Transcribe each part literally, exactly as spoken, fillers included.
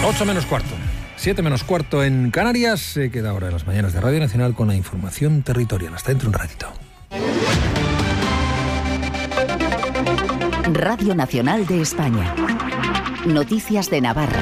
ocho menos cuarto, siete menos cuarto en Canarias. Se queda ahora en las mañanas de Radio Nacional con la información territorial. Hasta dentro un ratito. Radio Nacional de España. Noticias de Navarra.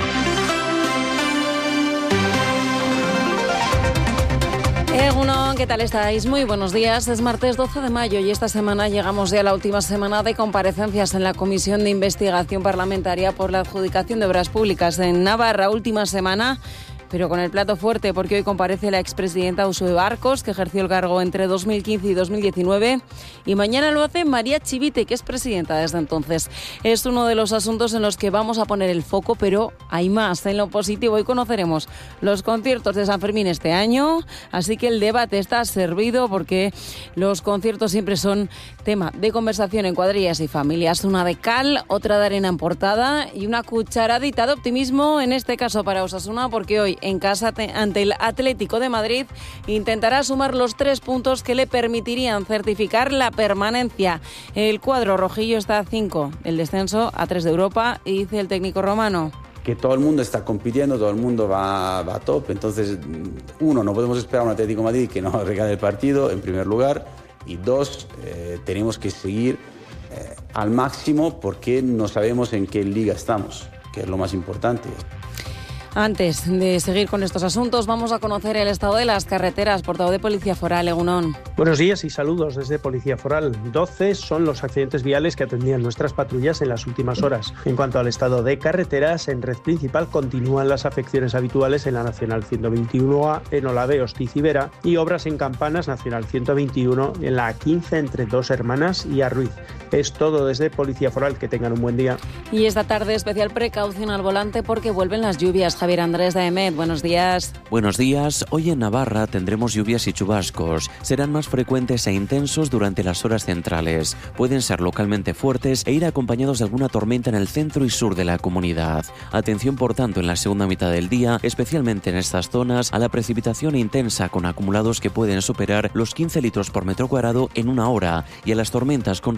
Egunon, ¿qué tal estáis? Muy buenos días. Es martes doce de mayo y esta semana llegamos ya a la última semana de comparecencias en la Comisión de Investigación Parlamentaria por la Adjudicación de Obras Públicas en Navarra. Última semana, pero con el plato fuerte, porque hoy comparece la expresidenta Uxue Barkos, que ejerció el cargo entre dos mil quince y dos mil diecinueve, y mañana lo hace María Chivite, que es presidenta desde entonces. Es uno de los asuntos en los que vamos a poner el foco, pero hay más. En lo positivo, hoy conoceremos los conciertos de San Fermín este año, así que el debate está servido, porque los conciertos siempre son tema de conversación en cuadrillas y familias. Una de cal, otra de arena en portada y una cucharadita de optimismo, en este caso para Osasuna, porque hoy en casa ante el Atlético de Madrid intentará sumar los tres puntos que le permitirían certificar la permanencia. El cuadro rojillo está a cinco, el descenso a tres de Europa, y dice el técnico romano que todo el mundo está compitiendo, todo el mundo va, va a top. Entonces, uno, no podemos esperar a un Atlético de Madrid que nos regale el partido, en primer lugar, y dos, eh, tenemos que seguir eh, al máximo, porque no sabemos en qué liga estamos, que es lo más importante. Antes de seguir con estos asuntos, vamos a conocer el estado de las carreteras. Portavoz de Policía Foral, Egunon. Buenos días y saludos desde Policía Foral. doce son los accidentes viales que atendían nuestras patrullas en las últimas horas. En cuanto al estado de carreteras, en red principal continúan las afecciones habituales en la Nacional ciento veintiuno A, en Olave, Hostiz y Vera, y obras en Campanas, Nacional ciento veintiuno, en la A quince entre Dos Hermanas y Arruiz. Es todo desde Policía Foral. Que tengan un buen día. Y esta tarde especial precaución al volante porque vuelven las lluvias. Javier Andrés de Emet, buenos días. Buenos días. Hoy en Navarra tendremos lluvias y chubascos. Serán más frecuentes e intensos durante las horas centrales. Pueden ser localmente fuertes e ir acompañados de alguna tormenta en el centro y sur de la comunidad. Atención, por tanto, en la segunda mitad del día, especialmente en estas zonas, a la precipitación intensa con acumulados que pueden superar los quince litros por metro cuadrado en una hora, y a las tormentas con